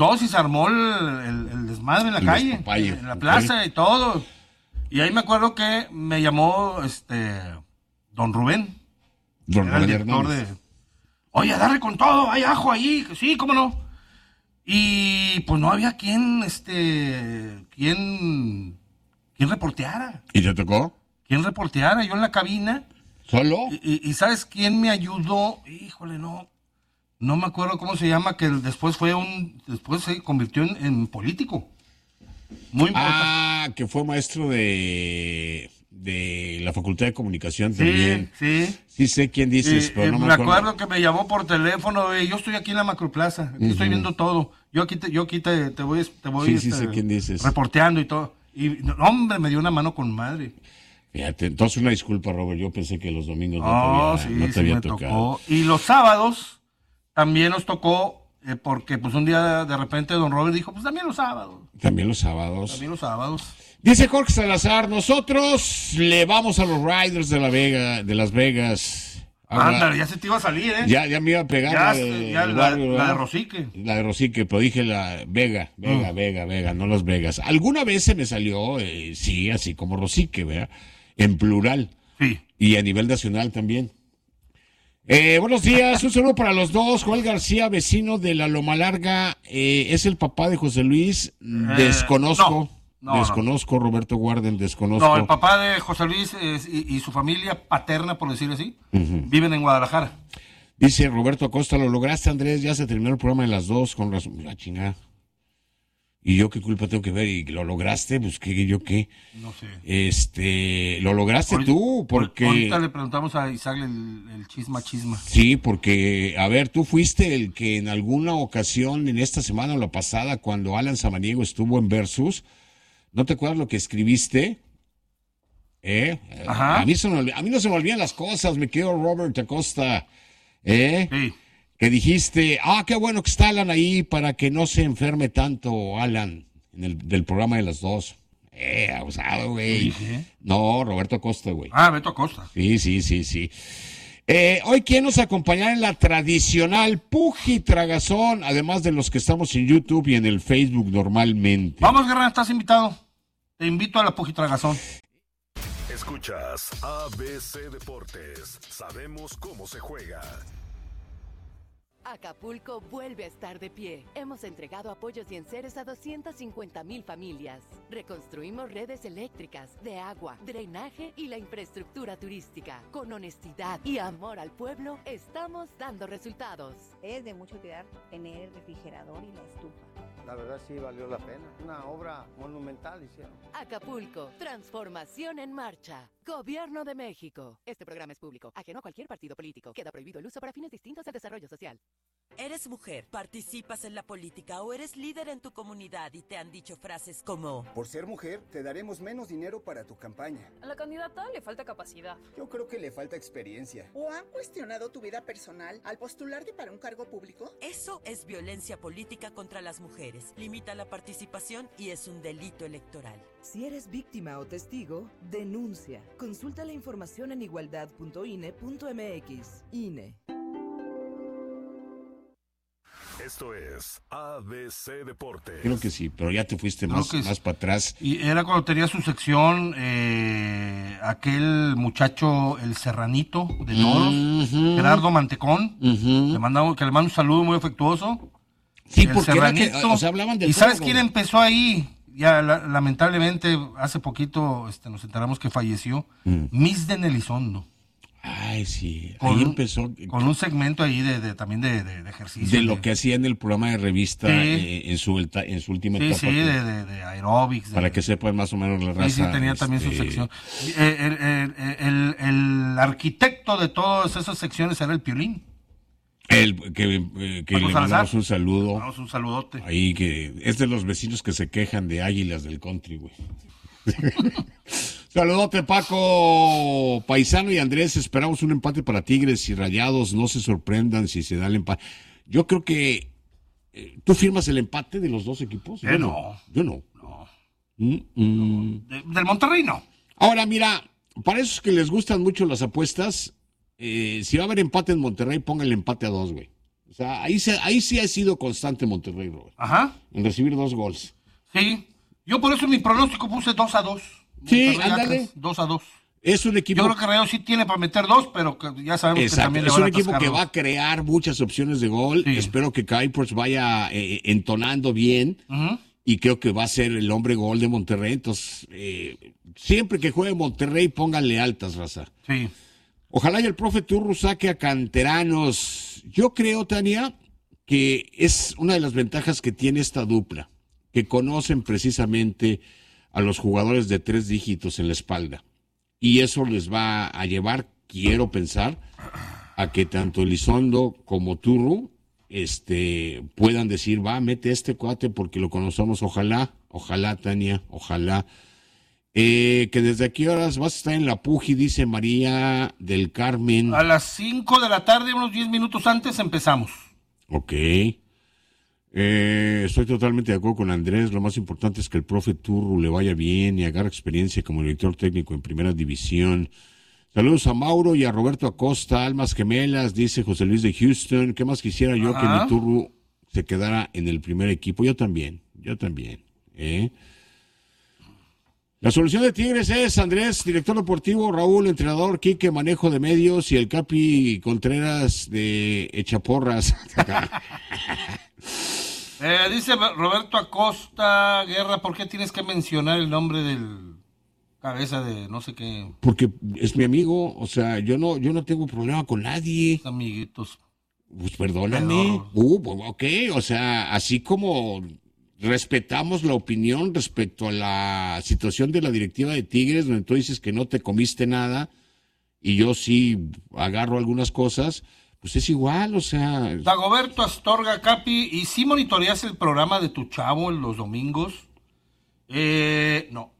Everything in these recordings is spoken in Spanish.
No, si se armó el desmadre en la calle, en la plaza y todo. Y ahí me acuerdo que me llamó don Rubén. Don Era el Rubén director Hernández. Oye, darle con todo, hay ajo ahí. Sí, cómo no. Y pues no había quien reporteara. ¿Y te tocó? ¿Quién reporteara? Yo en la cabina. ¿Solo? Y ¿sabes quién me ayudó? Híjole, no me acuerdo cómo se llama, que después se convirtió en político. Muy importante. Ah, que fue maestro de la Facultad de Comunicación también. Sí. Sí sé quién dices, pero no me acuerdo. Me acuerdo que me llamó por teléfono, yo estoy aquí en la Macroplaza, aquí estoy viendo todo. Yo aquí te voy Sí, sé quién dices. reporteando y todo. Y no, hombre, me dio una mano con madre. Fíjate, entonces una disculpa, Robert, yo pensé que los domingos no te había tocado. Tocó. Y los sábados también nos tocó, porque pues un día de repente don Robert dijo, pues también los sábados. También los sábados. Dice Jorge Salazar, nosotros le vamos a los Riders de Las Vegas. Ándale, ya se te iba a salir, ¿eh? Ya me iba a pegar la de Rosique. La de Rosique, pero dije la Vega, no Las Vegas. Alguna vez se me salió, sí, así como Rosique, ¿verdad? En plural. Sí. Y a nivel nacional también. Buenos días, un saludo para los dos. Joel García, vecino de la Loma Larga, es el papá de José Luis. Desconozco. Desconozco, Roberto Guarden, desconozco. No, el papá de José Luis y su familia paterna, por decir así, viven en Guadalajara. Dice Roberto Acosta, lo lograste, Andrés, ya se terminó el programa de las 2, con razón. La chingada. ¿Y yo qué culpa tengo que ver? ¿Y lo lograste? Pues, ¿yo qué? No sé. Lo lograste tú, porque... Ahorita le preguntamos a Isaac el chisma. Sí, porque, a ver, tú fuiste el que en alguna ocasión, en esta semana o la pasada, cuando Alan Samaniego estuvo en Versus, ¿no te acuerdas lo que escribiste? Ajá. A mí no se me olvidan las cosas, me quedo Robert Acosta. Sí. Que dijiste, qué bueno que está Alan ahí para que no se enferme tanto Alan del programa de las 2. Abusado, güey. ¿Sí? No, Roberto Acosta, güey. Beto Acosta. Sí. Hoy, ¿quién nos acompañará en la tradicional Puji Tragazón? Además de los que estamos en YouTube y en el Facebook normalmente. Vamos, Guerrero, estás invitado. Te invito a la Puji Tragazón. Escuchas ABC Deportes. Sabemos cómo se juega. Acapulco vuelve a estar de pie. Hemos entregado apoyos y enseres a 250,000 familias. Reconstruimos redes eléctricas, de agua, drenaje y la infraestructura turística. Con honestidad y amor al pueblo, estamos dando resultados. Es de mucha utilidad tener el refrigerador y la estufa. La verdad sí valió la pena. Una obra monumental hicieron. Acapulco, transformación en marcha. Gobierno de México. Este programa es público, ajeno a cualquier partido político. Queda prohibido el uso para fines distintos al desarrollo social. ¿Eres mujer, participas en la política o eres líder en tu comunidad y te han dicho frases como: por ser mujer, te daremos menos dinero para tu campaña? A la candidata le falta capacidad. Yo creo que le falta experiencia. ¿O han cuestionado tu vida personal al postularte para un cargo público? Eso es violencia política contra las mujeres. Limita la participación y es un delito electoral. Si eres víctima o testigo, denuncia. Consulta la información en igualdad.ine.mx. INE. Esto es ABC Deportes. Creo que sí, pero ya te fuiste más para atrás. Y era cuando tenía su sección aquel muchacho, el Serranito de Toros, Gerardo Mantecón, que le mando un saludo muy afectuoso. Sí, porque hablaban del ¿Y sabes toro? quién empezó ahí? Ya lamentablemente hace poquito nos enteramos que falleció. Miss de Elizondo. Ay, sí, ahí empezó. Con un segmento ahí también de ejercicio. De lo que hacía en el programa de revista en su última etapa. Sí, de aeróbics. Para que sepan más o menos la raza. Sí, tenía también su sección. El arquitecto de todas esas secciones era el Piolín. Que le mandamos un saludo. Mandamos un saludote. Ahí que es de los vecinos que se quejan de águilas del country, güey. Saludote, Paco Paisano y Andrés. Esperamos un empate para Tigres y Rayados. No se sorprendan si se da el empate. Yo creo que ¿tú firmas el empate de los dos equipos? Yo no. Del Monterrey no. Ahora, mira, para esos que les gustan mucho las apuestas, si va a haber empate en Monterrey, pongan el empate a 2, güey. O sea, ahí sí ha sido constante Monterrey, Robert. Ajá. En recibir 2 goles. Sí. Yo por eso en mi pronóstico puse 2-2. Sí, ándale. 2-2. Es un equipo... Yo creo que Rayados sí tiene para meter 2, pero que ya sabemos que también le es van un a equipo que atascar. va a crear muchas opciones de gol. Sí. Espero que Kuipers vaya entonando bien. Ujú. Y creo que va a ser el hombre gol de Monterrey. Entonces, siempre que juegue Monterrey, pónganle altas, raza. Sí. Ojalá y el profe Turru saque a canteranos. Yo creo, Tania, que es una de las ventajas que tiene esta dupla, que conocen precisamente a los jugadores de 3 dígitos en la espalda. Y eso les va a llevar, quiero pensar, a que tanto Elizondo como Turru puedan decir, va, mete este cuate porque lo conocemos. Ojalá, Tania, ojalá. Que desde aquí horas vas a estar en la Puji, dice María del Carmen. A las 5 de la tarde, unos 10 minutos antes, empezamos. Ok. Estoy totalmente de acuerdo con Andrés. Lo más importante es que el profe Turru le vaya bien y agarre experiencia como director técnico en primera división. Saludos a Mauro y a Roberto Acosta, almas gemelas, dice José Luis de Houston. ¿Qué más quisiera yo que mi Turru se quedara en el primer equipo? Yo también. La solución de Tigres es Andrés, director deportivo, Raúl, entrenador, Quique, manejo de medios y el Capi Contreras de Echaporras. Dice Roberto Acosta, Guerra, ¿por qué tienes que mencionar el nombre del cabeza de no sé qué? Porque es mi amigo, o sea, yo no tengo problema con nadie. Amiguitos. Pues perdóname. Ok, o sea, así como respetamos la opinión respecto a la situación de la directiva de Tigres, donde tú dices que no te comiste nada y yo sí agarro algunas cosas, pues es igual, o sea... Dagoberto Astorga, Capi, ¿y si monitoreas el programa de tu chavo en los domingos? No.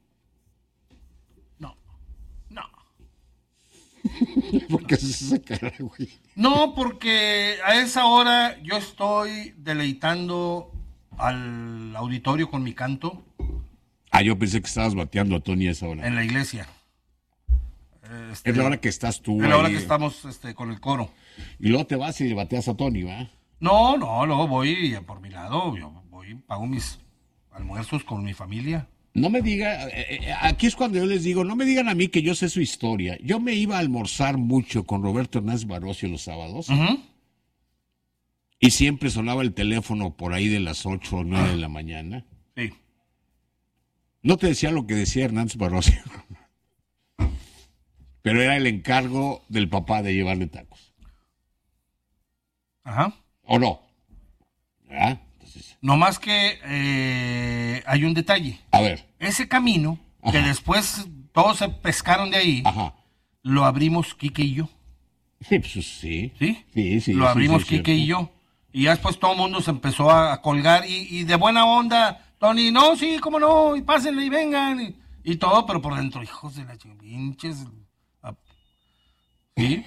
¿Por qué haces esa cara, güey? No, porque a esa hora yo estoy deleitando al auditorio con mi canto. Yo pensé que estabas bateando a Tony a esa hora. En la iglesia. Es la hora que estás tú. Es la hora que estamos con el coro. Y luego te vas y le bateas a Tony, ¿va? No, luego voy por mi lado. Yo voy, pago mis almuerzos con mi familia. No me diga, aquí es cuando yo les digo, no me digan a mí que yo sé su historia. Yo me iba a almorzar mucho con Roberto Hernández Barocio los sábados. Uh-huh. Y siempre sonaba el teléfono por ahí de las 8 o 9 de la mañana. Sí. No te decía lo que decía Hernández Barocio. Pero era el encargo del papá de llevarle tacos. Ajá. ¿O no? ¿Verdad? No más que hay un detalle. A ver. Ese camino, que después todos se pescaron de ahí, lo abrimos Quique y yo. Sí, pues sí. ¿Sí? Lo abrimos Quique y yo. Y ya después todo el mundo se empezó a colgar y de buena onda, Tony, no, sí, cómo no, y pásenle y vengan, y todo, pero por dentro, hijos de la pinches. Sí.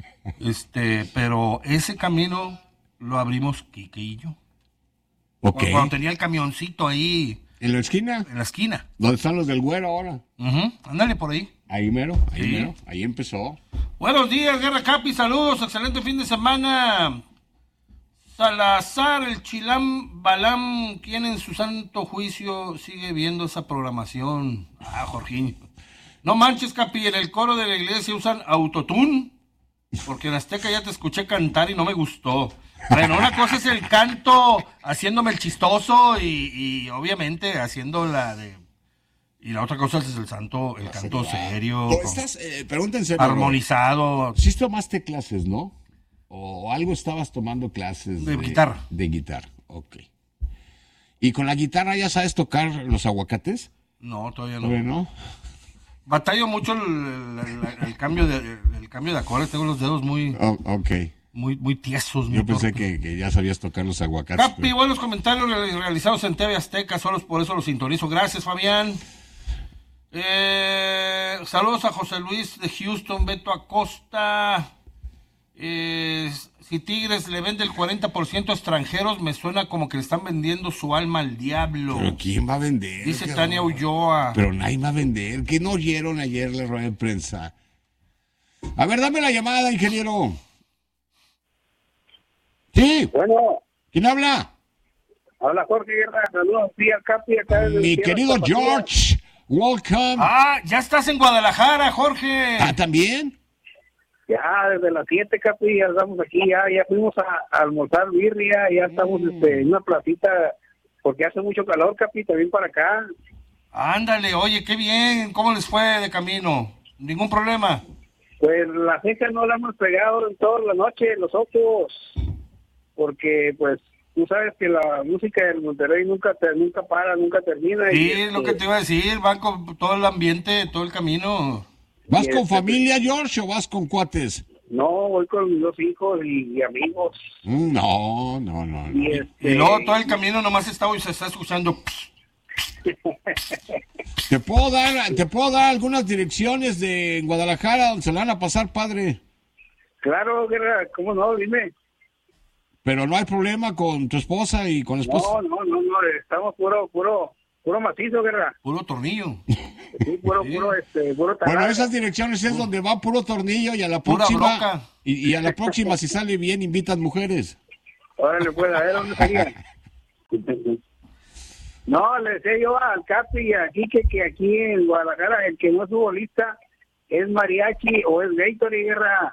Pero ese camino lo abrimos Quique y yo. Ok. Cuando tenía el camioncito ahí. ¿En la esquina? En la esquina. ¿Dónde están los del Güero ahora? Ándale por ahí. Ahí mero, ahí empezó. Buenos días, Guerra Capi, saludos, excelente fin de semana. Salazar, el Chilam Balam, quien en su santo juicio sigue viendo esa programación. Jorginho. No manches, Capi, en el coro de la iglesia usan autotune, porque en Azteca ya te escuché cantar y no me gustó. Bueno, una cosa es el canto haciéndome el chistoso y obviamente haciendo la de... Y la otra cosa es el canto serio. Pregúntense. Armonizado. Sí tomaste clases, ¿no? ¿O algo estabas tomando clases? De guitarra. De guitarra, ok. ¿Y con la guitarra ya sabes tocar los aguacates? No, todavía no. ¿Todavía no? Batallo mucho el cambio de acordes, tengo los dedos muy... Ok. Muy tiesos. Yo pensé que ya sabías tocar los aguacates. Capi, pero... buenos comentarios realizados en TV Azteca, solo por eso los sintonizo. Gracias, Fabián. Saludos a José Luis de Houston, Beto Acosta. Si Tigres le vende el 40% a extranjeros, me suena como que le están vendiendo su alma al diablo. ¿Pero quién va a vender? Dice Tania Ulloa. Pero nadie va a vender. ¿Qué no oyeron ayer la rueda de prensa? A ver, dame la llamada, ingeniero. Sí. Bueno. ¿Quién habla? Habla Jorge Guerra, saludos, sí, al Capi acá desde Mi querido George, welcome. Ya estás en Guadalajara, Jorge. ¿También? Ya, desde las 7, Capi, ya estamos aquí, ya fuimos a almorzar birria, ya estamos en una placita, porque hace mucho calor, Capi, también para acá. Ándale, oye, qué bien, ¿cómo les fue de camino? ¿Ningún problema? Pues la ceja no la hemos pegado en toda la noche, los ojos, porque pues tú sabes que la música del Monterrey nunca para, nunca termina. Sí, es lo que te iba a decir, van con todo el ambiente, todo el camino. ¿Vas con familia, George, o vas con cuates? No, voy con mis 2 hijos y amigos. No. Y luego todo el camino nomás se está escuchando. ¿Te puedo dar algunas direcciones de Guadalajara donde se la van a pasar, padre? Claro, Guerra, ¿cómo no? Dime. Pero no hay problema con tu esposa y con la esposa. No, estamos puro macizo, Guerra. Puro tornillo. Sí, puro tarado. Bueno, esas direcciones es donde va puro tornillo y a la próxima y a la próxima si sale bien invitan mujeres. Órale, pues, a ver dónde salían. No, le decía yo al Capi aquí que aquí en Guadalajara el que no es futbolista es mariachi o es Gatorade, Guerra.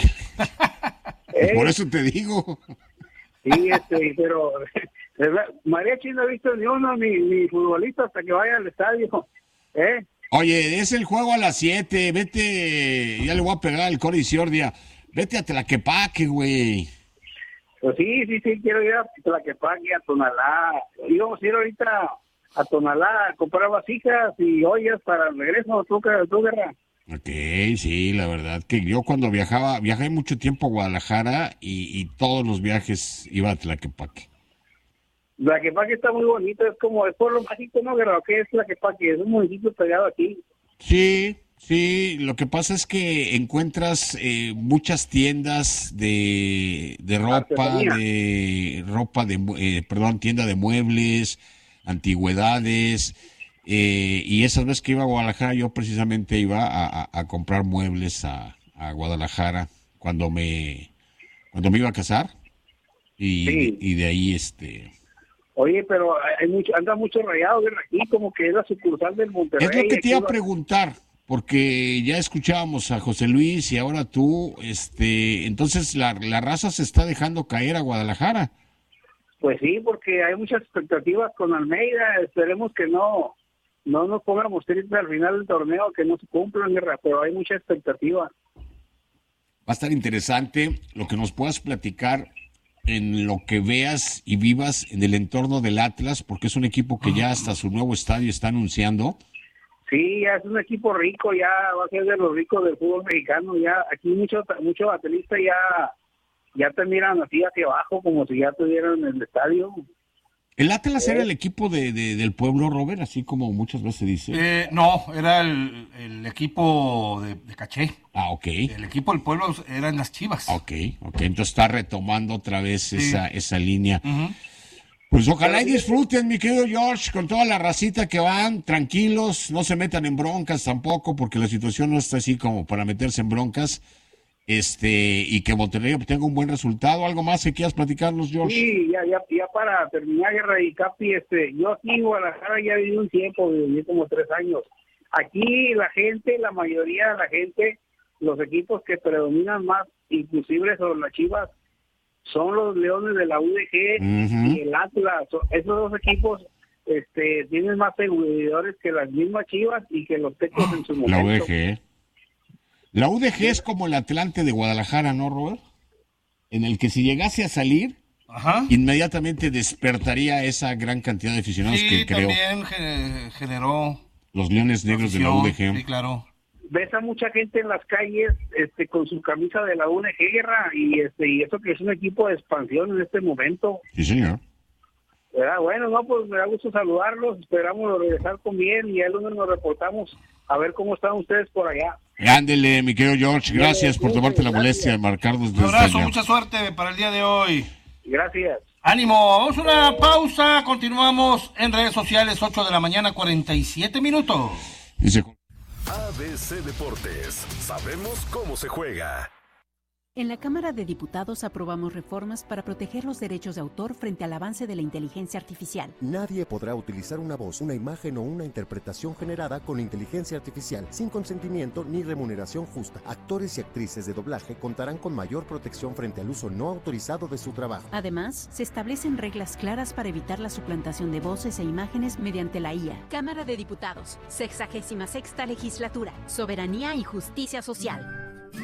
Por eso te digo. Sí, pero mariachi no he visto ni uno ni futbolista hasta que vaya al estadio. Oye, es el juego a las 7, vete, ya le voy a pegar al Cori Ciordia, vete a Tlaquepaque, güey. Pues sí, quiero ir a Tlaquepaque, a Tonalá. Íbamos a ir ahorita a Tonalá a comprar vasijas y ollas para el regreso. ¿Tú, Guerra? Ok, sí, la verdad que yo cuando viajé mucho tiempo a Guadalajara y todos los viajes iba a Tlaquepaque. Tlaquepaque está muy bonito, es pueblo mágico, ¿no, Guerra? ¿Qué es Tlaquepaque? Es un municipio pegado aquí. Sí, lo que pasa es que encuentras muchas tiendas de ropa, tienda de muebles, antigüedades, y esas veces que iba a Guadalajara yo precisamente iba a comprar muebles a Guadalajara cuando me iba a casar y de ahí Oye, pero anda mucho rayado, ¿verdad? Aquí como que es la sucursal del Monterrey. Es lo que te iba a preguntar, porque ya escuchábamos a José Luis y ahora tú, entonces la raza se está dejando caer a Guadalajara. Pues sí, porque hay muchas expectativas con Almeida, esperemos que no nos pongamos tristes al final del torneo, que no se cumplan, pero hay mucha expectativa. Va a estar interesante lo que nos puedas platicar en lo que veas y vivas en el entorno del Atlas, porque es un equipo que ya hasta su nuevo estadio está anunciando. Sí, ya es un equipo rico, ya va a ser de los ricos del fútbol mexicano, ya aquí muchos atletistas ya te miran así hacia abajo, como si ya estuvieran en el estadio. ¿El Atlas era el equipo del pueblo, Robert, así como muchas veces se dice? No, era el equipo de caché. Ah, ok. El equipo del pueblo eran las Chivas. Ok, entonces está retomando otra vez esa línea. Uh-huh. Pues ojalá y disfruten, mi querido George, con toda la racita que van, tranquilos, no se metan en broncas tampoco, porque la situación no está así como para meterse en broncas. Y que Monterrey obtenga un buen resultado. ¿Algo más que quieras platicarnos, George? Sí, ya para terminar, Guerra y Capi, yo aquí en Guadalajara ya viví un tiempo, viví como 3 años. Aquí la mayoría de la gente, los equipos que predominan más, inclusive sobre las Chivas, son los Leones de la UDG y el Atlas. Esos 2 equipos tienen más seguidores que las mismas Chivas y que los Tecos en su momento. La UDG. La UDG es como el Atlante de Guadalajara, ¿no, Robert? En el que si llegase a salir, inmediatamente despertaría esa gran cantidad de aficionados que creo. Sí, también generó los Leones Negros de la UDG. Sí, claro. Ves a mucha gente en las calles con su camisa de la UDG, Guerra, y eso que es un equipo de expansión en este momento. Sí, señor. Bueno, pues me da gusto saludarlos, esperamos regresar con bien y el lunes nos reportamos a ver cómo están ustedes por allá. Ándele, mi querido George, gracias por tomarte la molestia de marcarnos desde un abrazo, allá. Mucha suerte para el día de hoy. Gracias. Ánimo, vamos a una pausa, continuamos en redes sociales, 8 de la mañana, 47 minutos. ABC Deportes, sabemos cómo se juega. En la Cámara de Diputados aprobamos reformas para proteger los derechos de autor frente al avance de la inteligencia artificial. Nadie podrá utilizar una voz, una imagen o una interpretación generada con inteligencia artificial sin consentimiento ni remuneración justa. Actores y actrices de doblaje contarán con mayor protección frente al uso no autorizado de su trabajo. Además, se establecen reglas claras para evitar la suplantación de voces e imágenes mediante la IA. Cámara de Diputados, 66ª Legislatura, Soberanía y Justicia Social.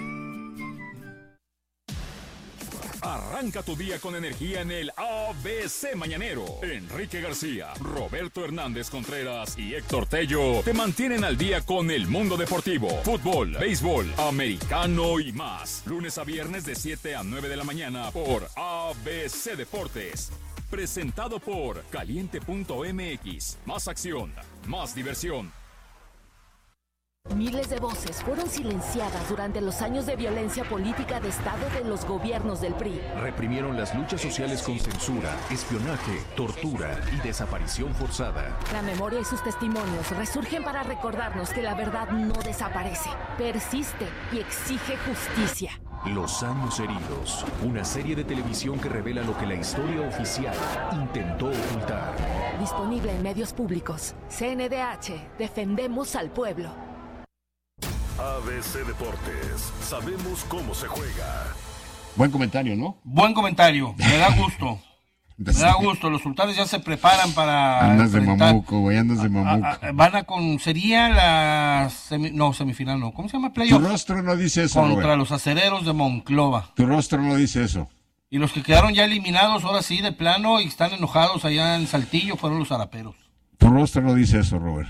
Arranca tu día con energía en el ABC Mañanero. Enrique García, Roberto Hernández Contreras y Héctor Tello te mantienen al día con el mundo deportivo, fútbol, béisbol, americano y más. Lunes a viernes de 7 a 9 de la mañana por ABC Deportes. Presentado por Caliente.mx. Más acción, más diversión. Miles de voces fueron silenciadas durante los años de violencia política de Estado de los gobiernos del PRI. Reprimieron las luchas sociales con censura, espionaje, tortura y desaparición forzada. La memoria y sus testimonios resurgen para recordarnos que la verdad no desaparece, persiste y exige justicia. Los años heridos, una serie de televisión que revela lo que la historia oficial intentó ocultar. Disponible en medios públicos. CNDH, defendemos al pueblo. ABC Deportes, sabemos cómo se juega. Buen comentario, ¿no? Buen comentario, me da gusto. Me da gusto, los sultanes ya se preparan para andas de mamuco, güey, andas de mamuco. Van a sería la semifinal no, ¿cómo se llama? Playoff. Tu rostro no dice eso, contra Robert. Los acereros de Monclova. Tu rostro no dice eso. Y los que quedaron ya eliminados, ahora sí, de plano, y están enojados allá en Saltillo, fueron los araperos. Tu rostro no dice eso, Robert.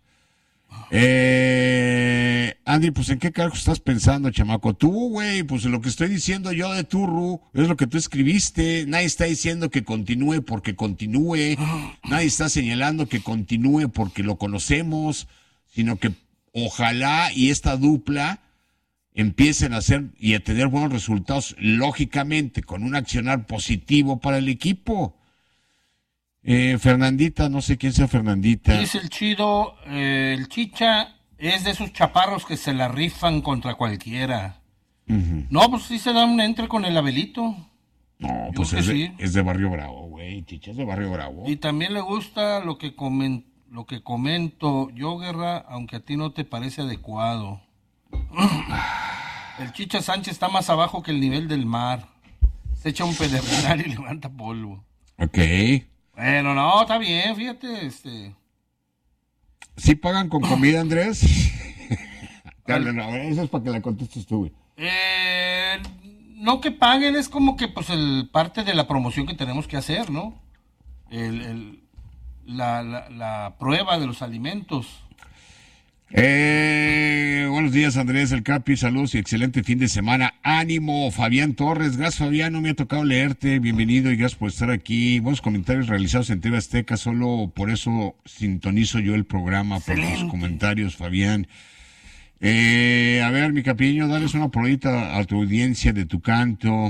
Andy, pues ¿en qué carajo estás pensando, chamaco? Tú, güey, pues lo que estoy diciendo yo de Turru es lo que tú escribiste. Nadie está diciendo que continúe porque continúe. Nadie está señalando que continúe porque lo conocemos, sino que ojalá y esta dupla empiecen a hacer y a tener buenos resultados, lógicamente, con un accionar positivo para el equipo. Fernandita, no sé quién sea Fernandita. Es el chido, el Chicha es de esos chaparros que se la rifan contra cualquiera. Uh-huh. No, pues sí se da un entre con el Abelito. No, pues es de Barrio Bravo, güey. Chicha es de Barrio Bravo. Y también le gusta lo que comento yo, Guerra, aunque a ti no te parece adecuado. El Chicha Sánchez está más abajo que el nivel del mar. Se echa un pedernal y levanta polvo. Ok. Bueno, no, está bien, fíjate, ¿Sí pagan con comida, Andrés? Eso es para que la contestes tú, güey. No que paguen, es como que pues parte de la promoción que tenemos que hacer, ¿no? La prueba de los alimentos. Buenos días, Andrés, el Capi, saludos y excelente fin de semana. Ánimo, Fabián Torres, gracias Fabián, no me ha tocado leerte, bienvenido y gracias por estar aquí. Buenos comentarios realizados en TV Azteca, solo por eso sintonizo yo el programa, por los comentarios, Fabián. A ver, mi Capiño, dales una probadita a tu audiencia de tu canto.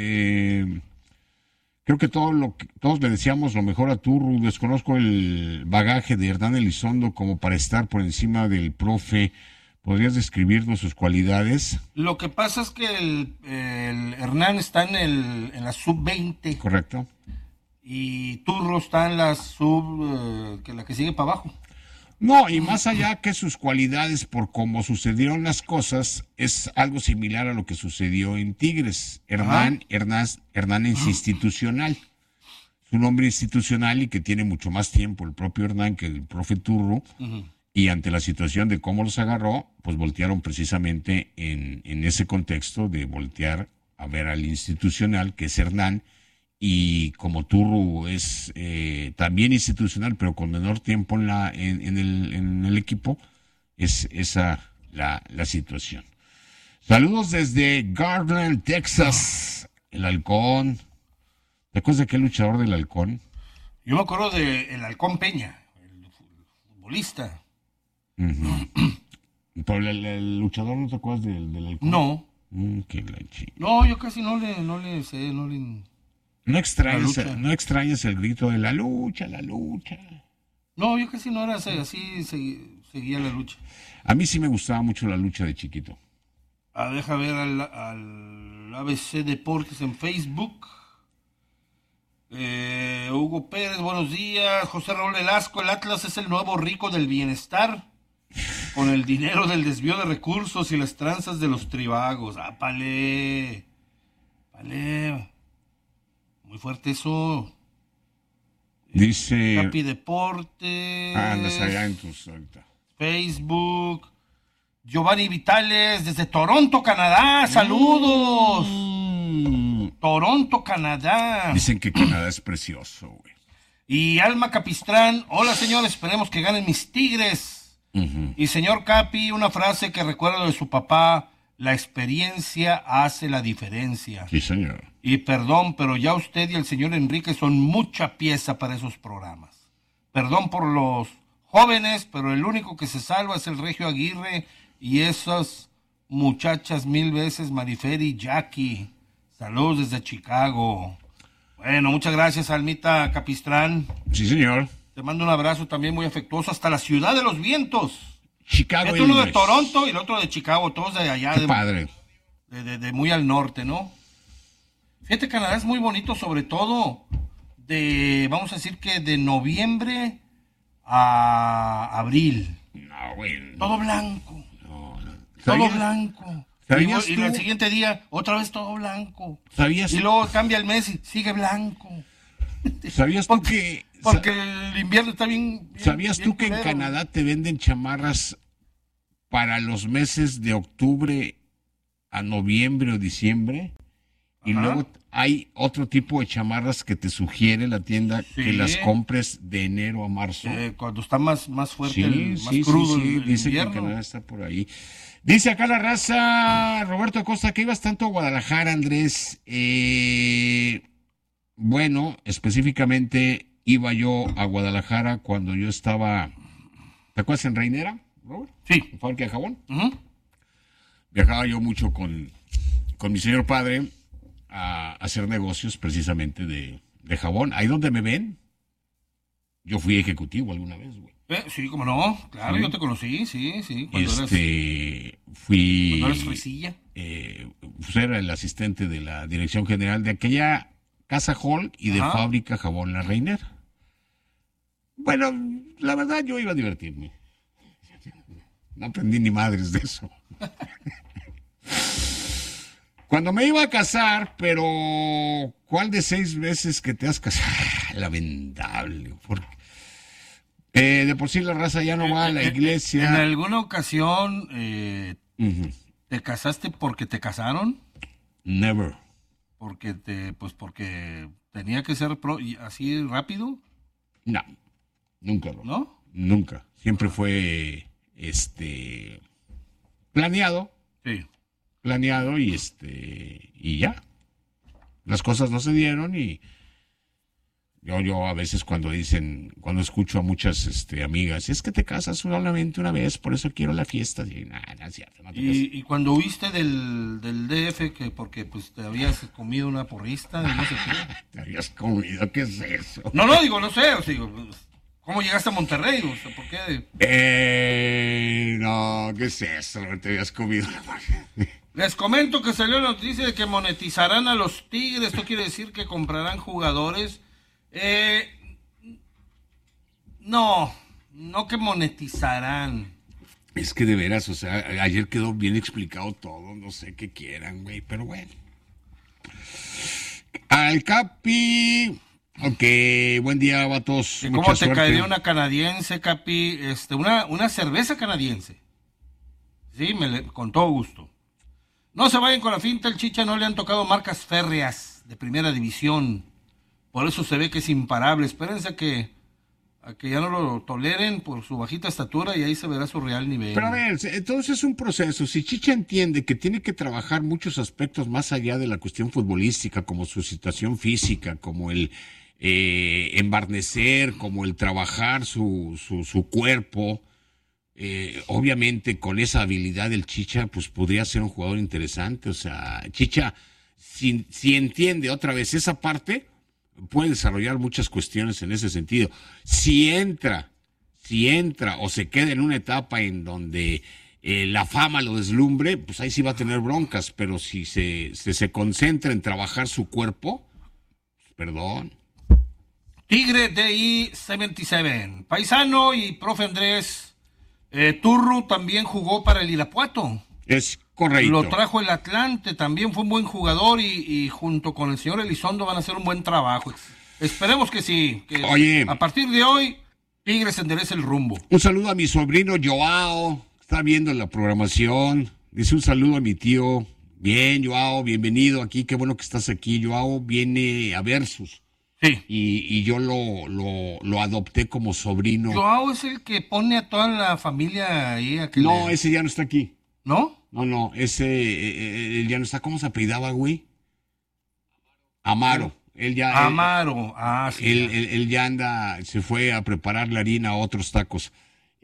Creo que todos le deseamos lo mejor a Turru. Desconozco el bagaje de Hernán Elizondo como para estar por encima del profe. ¿Podrías describirnos sus cualidades? Lo que pasa es que el Hernán está en la sub-20. Correcto. Y Turru está en la la que sigue para abajo. No, y más allá que sus cualidades por cómo sucedieron las cosas, es algo similar a lo que sucedió en Tigres. Hernán es institucional. Es un hombre institucional y que tiene mucho más tiempo el propio Hernán que el profe Turru. Uh-huh. Y ante la situación de cómo los agarró, pues voltearon precisamente en ese contexto de voltear a ver al institucional, que es Hernán. Y como Turru es también institucional, pero con menor tiempo en el equipo, es esa la situación. Saludos desde Garland, Texas. El Halcón. ¿Te acuerdas de aquel luchador del Halcón? Yo me acuerdo del Halcón Peña, el futbolista. Uh-huh. Pero el luchador, ¿no te acuerdas del Halcón? No. No, yo casi no le sé, No extrañas el grito de la lucha, la lucha. No, yo casi no era así, seguía la lucha. A mí sí me gustaba mucho la lucha de chiquito. Deja ver al al ABC Deportes en Facebook. Hugo Pérez, buenos días. José Raúl Velasco, el Atlas es el nuevo rico del bienestar, con el dinero del desvío de recursos y las tranzas de los tribagos. ¡Pale! Muy fuerte eso. Dice... Capi Deportes. Andas allá en tus... Facebook. Giovanni Vitales, desde Toronto, Canadá. ¡Saludos! Toronto, Canadá. Dicen que Canadá es precioso, güey. Y Alma Capistrán, hola señores, esperemos que ganen mis Tigres. Y señor Capi, una frase que recuerdo de su papá: la experiencia hace la diferencia. Sí, señor. Y perdón, pero ya usted y el señor Enrique son mucha pieza para esos programas. Perdón por los jóvenes, pero el único que se salva es el Regio Aguirre y esas muchachas 1000 veces, Marifer y Jackie. Saludos desde Chicago. Bueno, muchas gracias, Almita Capistrán. Sí, señor. Te mando un abrazo también muy afectuoso hasta la ciudad de los vientos. Chicago. Uno de Toronto y el otro de Chicago, todos de allá. Qué padre. De muy al norte, ¿no? Fíjate, Canadá es muy bonito, sobre todo vamos a decir que de noviembre a abril. No, güey. Todo blanco. No. Todo blanco. Y el siguiente día, otra vez todo blanco. ¿Sabías? Y luego cambia el mes y sigue blanco. ¿Sabías tú que... Porque el invierno está bien... ¿Sabías tú que en Canadá te venden chamarras para los meses de octubre a noviembre o diciembre? Y luego hay otro tipo de chamarras que te sugiere la tienda que las compres de enero a marzo. Cuando está más fuerte, más crudo el dice invierno. Que Canadá está por ahí. Dice acá la raza, Roberto Acosta, que ibas tanto a Guadalajara, Andrés. Bueno, específicamente iba yo a Guadalajara cuando yo estaba, ¿te acuerdas en Reinera, Robert? Sí. En fábrica de jabón. Viajaba yo mucho con mi señor padre a hacer negocios precisamente de jabón. Ahí donde me ven, yo fui ejecutivo alguna vez, güey. Sí, como no, claro, Sí. Yo te conocí, sí. Fui... Cuando eras fresilla. Pues era el asistente de la dirección general de aquella Casa Hall y de fábrica Jabón La Reinera. Bueno, la verdad yo iba a divertirme. No aprendí ni madres de eso. Cuando me iba a casar, pero ¿cuál de 6 veces que te has casado? Lamentable, porque de por sí la raza ya no va a la iglesia. ¿En alguna ocasión te casaste porque te casaron? Never. Porque tenía que ser así rápido. No, nunca. ¿No? Nunca. Siempre fue planeado. Sí. Planeado y ya. Las cosas no se dieron y yo a veces cuando escucho a muchas amigas, es que te casas solamente una vez, por eso quiero la fiesta. Y, no es cierto, no te casas. Y cuando huiste del DF, que porque pues te habías comido una porrista, y no sé qué. ¿Te habías comido? ¿Qué es eso? No, digo, no sé, ¿cómo llegaste a Monterrey? O sea, ¿por qué? No, ¿qué es eso? ¿Te habías comido? Les comento que salió la noticia de que monetizarán a los Tigres. Esto quiere decir que comprarán jugadores. No que monetizarán. Es que de veras, o sea, ayer quedó bien explicado todo, no sé qué quieran, güey, pero bueno. Al Capi, ok, buen día, vatos. ¿Cómo te caería una canadiense, Capi? Una cerveza canadiense. Sí, con todo gusto. No se vayan con la finta, el Chicha no le han tocado marcas férreas de primera división. Por eso se ve que es imparable. Espérense a que ya no lo toleren por su bajita estatura y ahí se verá su real nivel. Pero a ver, entonces es un proceso. Si Chicha entiende que tiene que trabajar muchos aspectos más allá de la cuestión futbolística, como su situación física, como el embarnecer, como el trabajar su cuerpo, obviamente con esa habilidad del Chicha, pues podría ser un jugador interesante. O sea, Chicha, si entiende otra vez esa parte, puede desarrollar muchas cuestiones en ese sentido. Si entra o se queda en una etapa en donde la fama lo deslumbre, pues ahí sí va a tener broncas, pero si se concentra en trabajar su cuerpo, perdón. Tigre DI 77, paisano y profe Andrés Turru también jugó para el Irapuato. Es correcto. Lo trajo el Atlante, también fue un buen jugador y junto con el señor Elizondo van a hacer un buen trabajo. Esperemos que sí, que Oye, a partir de hoy Tigres enderece el rumbo. Un saludo a mi sobrino Joao, está viendo la programación. Dice un saludo a mi tío. Bien, Joao, bienvenido aquí, qué bueno que estás aquí. Joao viene a Versus. Sí. Y yo lo adopté como sobrino. Joao es el que pone a toda la familia ahí a que No, ese ya no está aquí. ¿No? No, ese él ya no está. ¿Cómo se apellidaba, güey? Amaro. Él ya. Amaro, sí. Él ya anda, se fue a preparar la harina a otros tacos.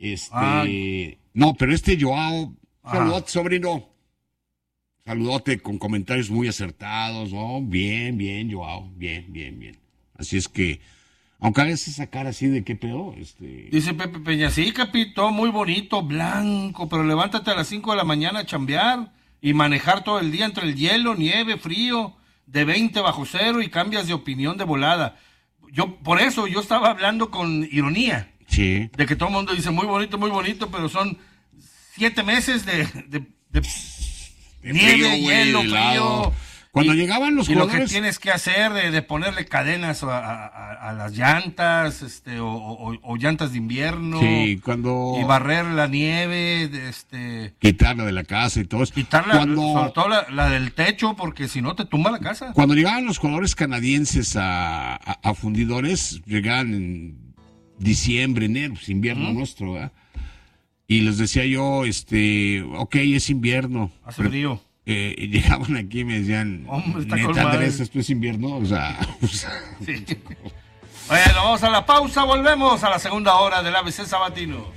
No, pero Joao, saludote, sobrino. Saludote con comentarios muy acertados, ¿no? Bien, Joao, bien. Así es que, aunque hagas esa cara así de qué pedo, Dice Pepe Peña, sí, capito, muy bonito, blanco, pero levántate a las 5 de la mañana a chambear y manejar todo el día entre el hielo, nieve, frío, de 20 bajo cero y cambias de opinión de volada. Por eso yo estaba hablando con ironía. Sí. De que todo el mundo dice muy bonito, pero son 7 meses de nieve, frío, hielo, frío. Cuando llegaban los jugadores... Y lo que tienes que hacer de ponerle cadenas a las llantas, o llantas de invierno. Sí, cuando... Y barrer la nieve, quitarla de la casa y todo eso. Quitarla, sobre todo la del techo, porque si no te tumba la casa. Cuando llegaban los jugadores canadienses a fundidores, llegaban en diciembre, enero, pues invierno nuestro, ¿verdad? Y les decía yo, ok, es invierno. Hace frío. Llegaban aquí y me decían, neta, Andrés, esto es invierno, o sea... Sí. Bueno, vamos a la pausa, volvemos a la segunda hora del ABC Sabatino.